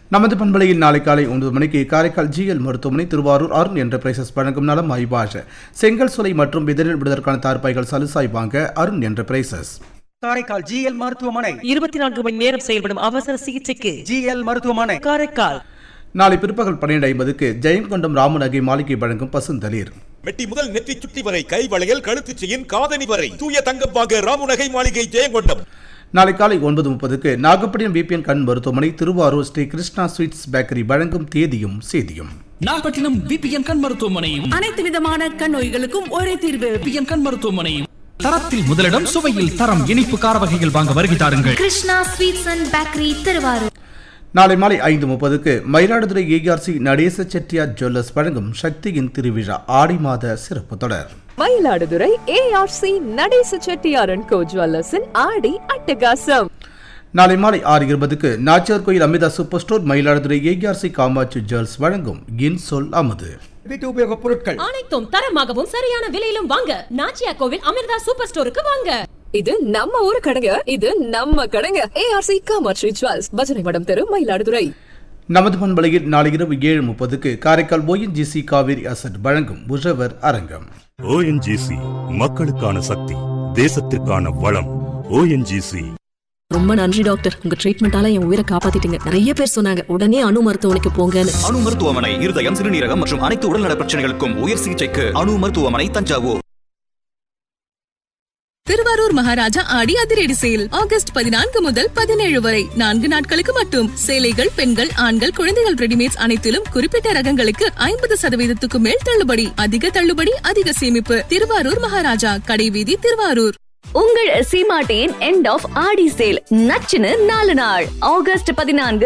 நமது பண்பலையில் நாளை காலை 9 மணிக்கு காரைக்கால் ஜிஎல் மருத்துவமனை திருவாரூர் அருண் என்டர்பிரைசஸ் வழங்கும் நலம் ஆய்வாக செங்கல் சுலை மற்றும் விதரில் விடுவதற்கான தார்பாய்கள் சலுசாய் வாங்க அருண் என்டர்பிரைசஸ். காரைக்கால் ஜிஎல் மருத்துவமனை 24 மணி நேரம் செயல்படும் அவசர சிகிச்சைக்கு ஜிஎல் மருத்துவமனை காரைக்கால். நாளை பிற்பகல் 12:50 ஜெயங்கொண்டம் ராமநகை மாளிகை வழங்கும் பசுந்தளிர். மெட்டி முதல் நெற்றி சுட்டி வரை கை வளையல் கழுத்து செயின் காதணி வரை தூய தங்கம் வாங்க ராமநகை மாளிகை ஜெயங்கொண்டம். நாளை காலை 9:30 நாகப்பட்டினம் விபிஎன் கண் மருத்துவமனை திருவாரூர் ஸ்ரீ கிருஷ்ணா ஸ்வீட்ஸ் பேக்கரி வழங்கும் தேதியும் சேதியும். நாகப்பட்டினம் விபிஎன் கண் மருத்துவமனையும் அனைத்து விதமான கண் நோய்களுக்கும் ஒரே தீர்வு. விபிஎன் கண் மருத்துவமனையும் தரத்தில் முதலிடம், சுவையில் தரம். இனிப்பு கார வகைகள் வாங்க வருகை தாருங்கள். Krishna sweets and bakery Thiruvarur. நாளை மாலை 5:30 மயிலாடுதுறை ஏஆர்சி நடேச செட்டியார் ஜுவல்லர்ஸ் வழங்கும் சக்தியின் திருவிழா ஆடி மாத சிறப்பு தொடர். மயிலாடுதுறை ஏஆர்சி நடேச செட்டியார் அண்ட் கோ ஜுவல்லர்ஸின் ஆடி அட்டகாசம். நாளை மாலை 6:20 நாச்சியார் கோயில் Amrita super store Mayiladuthurai ARC Kamakshi jewels வழங்கும் இன் சொல் அமுது. வீட்டு உபயோக பொருட்கள் அனைத்தும் தரமாகவும் சரியான விலையிலும் வாங்க நாச்சியார் கோவில் அமிர்தா சூப்பர் ஸ்டோருக்கு வாங்க. இது நம்ம ஊரு கடைங்க, இது நம்ம கடைங்க. ஏஆர்சி காமாட்சி ஜுவல்ஸ், பஜனை மடம் தெரு, மயிலாடுதுறை. நமது பண்பலையில் நாளை இரவு 7:30 காரைக்கால் ஓஎன்ஜிசி காவேரி அசட் வழங்கும் உழவர் அரங்கம். ஓஎன்ஜிசி மக்களுக்கான சக்தி, தேசத்திற்கான வளம். ஓஎன்ஜிசி. ரொம்ப நன்றி டாக்டர், உங்க ட்ரீட்மெண்டால என் உயிரை காப்பாத்திட்டீங்க. நிறைய பேர் சொன்னாங்க உடனே அணு மருத்துவமனைக்கு போங்கன்னு. அணு மருத்துவமனை இருதயம், சிறுநீரகம் மற்றும் அனைத்து உடல்நல பிரச்சனைகளுக்கும் உயர் சிகிச்சைக்கு அணு மருத்துவமனை தஞ்சாவூர். திருவாரூர் மகாராஜா ஆடி அதிரடி சேல் ஆகஸ்ட் 14 முதல் 17 வரை 4 நாட்களுக்கு மட்டும். சேலைகள், பெண்கள், ஆண்கள், குழந்தைகள் ரெடிமேட்ஸ் அனைத்திலும் குறிப்பிட்ட ரகங்களுக்கு 50% மேல் தள்ளுபடி. அதிக தள்ளுபடி, அதிக சேமிப்பு. திருவாரூர் மகாராஜா கடைவீதி, திருவாரூர். உங்கள் சீமாட்டியின் எண்ட் ஆஃப் ஆடி சேல் நச்சுன்னு 4 நாள் ஆகஸ்ட் 14